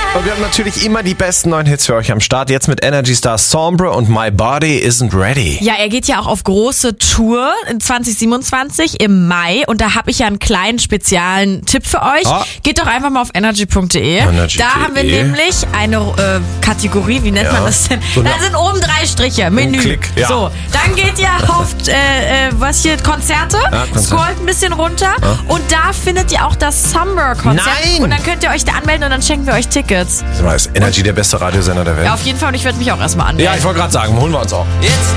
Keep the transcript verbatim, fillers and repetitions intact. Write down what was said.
Und wir haben natürlich immer die besten neuen Hits für euch am Start. Jetzt mit Energy Star Sombre und My Body Isn't Ready. Ja, er geht ja auch auf große Tour in zwanzig siebenundzwanzig im Mai. Und da habe ich ja einen kleinen speziellen Tipp für euch. Oh. Geht doch einfach mal auf energy punkt de. Energy Da punkt de. haben wir nämlich eine äh, Kategorie, wie nennt Ja. man das denn? So da eine- sind oben drei Striche, Menü. Klick, ja. So, dann geht ihr auf äh, äh, was hier, Konzerte, Ja, Konzert. scrollt ein bisschen runter und da findet ihr auch das Summer-Konzert. Nein! Und dann könnt ihr euch da anmelden und dann schenken wir euch Tickets. Sag mal, ist Energy der beste Radiosender der Welt? Ja, auf jeden Fall und ich werde mich auch erstmal anmelden. Ja, ich wollte gerade sagen, holen wir uns auch. It's